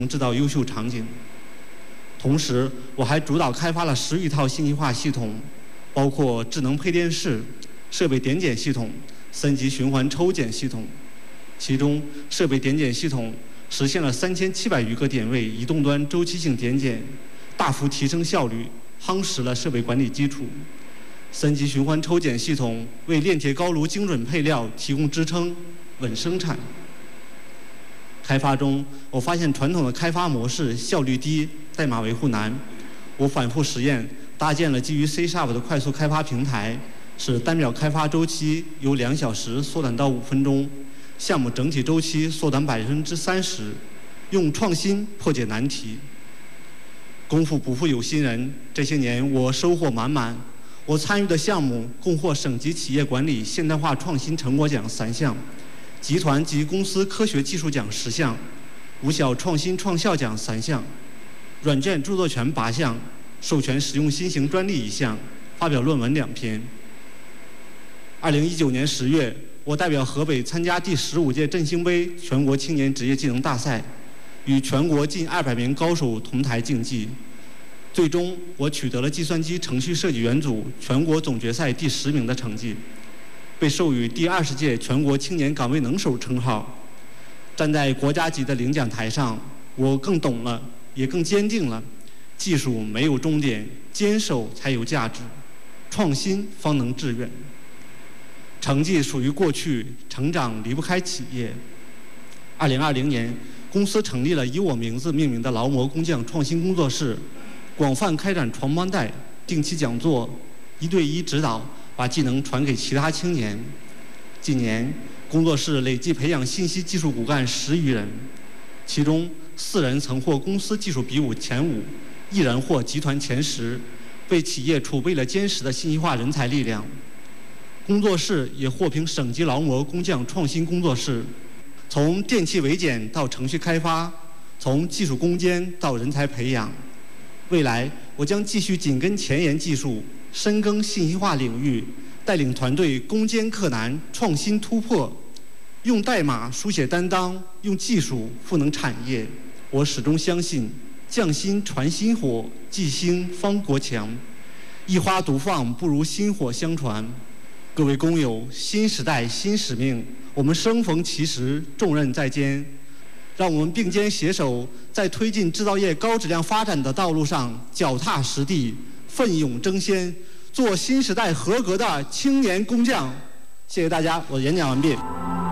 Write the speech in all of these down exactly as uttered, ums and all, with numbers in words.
制造优秀场景。同时，我还主导开发了十余套信息化系统，包括智能配电室、设备点检系统、三级循环抽检系统。其中，设备点检系统实现了三千七百余个点位移动端周期性点检，大幅提升效率，夯实了设备管理基础。三级循环抽检系统为炼铁高炉精准配料提供支撑，稳生产。开发中，我发现传统的开发模式效率低，代码维护难。我反复实验，搭建了基于 C Sharp 的快速开发平台，使单秒开发周期由两小时缩短到五分钟，项目整体周期缩短百分之三十，用创新破解难题。功夫不负有心人，这些年我收获满满。我参与的项目共获省级企业管理现代化创新成果奖三项，集团及公司科学技术奖十项，五小创新创效奖三项，软件著作权八项，授权使用新型专利一项，发表论文两篇。二零一九年十月，我代表河北参加第十五届振兴杯全国青年职业技能大赛，与全国近二百名高手同台竞技。最终，我取得了计算机程序设计员组全国总决赛第十名的成绩，被授予第二十届全国青年岗位能手称号。站在国家级的领奖台上，我更懂了，也更坚定了：技术没有终点，坚守才有价值，创新方能致远。成绩属于过去，成长离不开企业。二零二零年，公司成立了以我名字命名的劳模工匠创新工作室。广泛开展传帮带、定期讲座、一对一指导，把技能传给其他青年。近年，工作室累计培养信息技术骨干十余人，其中四人曾获公司技术比武前五，一人获集团前十，为企业储备了坚实的信息化人才力量。工作室也获评省级劳模工匠创新工作室，从电气维检到程序开发，从技术攻坚到人才培养。未来，我将继续紧跟前沿技术，深耕信息化领域，带领团队攻坚克难、创新突破，用代码书写担当，用技术赋能产业。我始终相信，匠心传薪火，技兴方国强。一花独放不如薪火相传。各位工友，新时代新使命，我们生逢其时，重任在肩。让我们并肩携手，在推进制造业高质量发展的道路上脚踏实地、奋勇争先，做新时代合格的青年工匠。谢谢大家，我演讲完毕。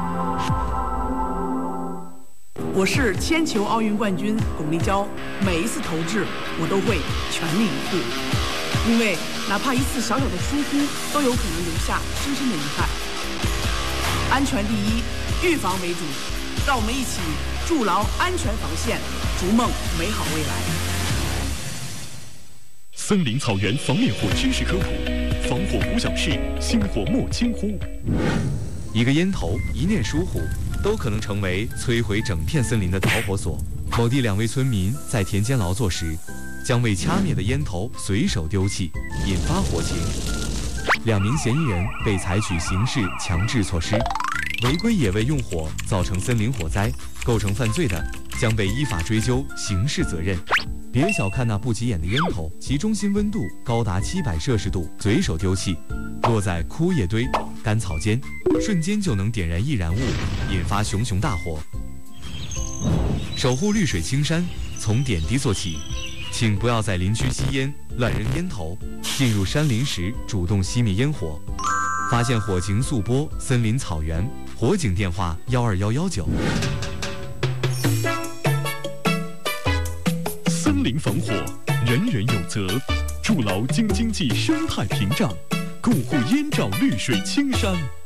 我是铅球奥运冠军巩立姣，每一次投掷我都会全力以赴，因为哪怕一次小小的疏忽，都有可能留下深深的遗憾。安全第一，预防为主，让我们一起筑牢安全防线，逐梦美好未来。 森林草原防灭火知识科普，防火无小事，星火莫轻忽。 一个烟头，一念疏忽，都可能成为摧毁整片森林的导火索。某地两位村民在田间劳作时，将未掐灭的烟头随手丢弃，引发火情。两名嫌疑人被采取刑事强制措施。违规野味用火造成森林火灾，构成犯罪的将被依法追究刑事责任。别小看那不起眼的烟头，其中心温度高达七百摄氏度，随手丢弃，落在枯叶堆、干草间，瞬间就能点燃易燃物，引发熊熊大火。守护绿水青山，从点滴做起，请不要在林区吸烟、乱扔烟头，进入山林时主动熄灭烟火。发现火情速拨森林草原火警电话幺二幺幺九。 森林防火，人人有责，筑牢京津冀生态屏障，共护燕赵绿水青山。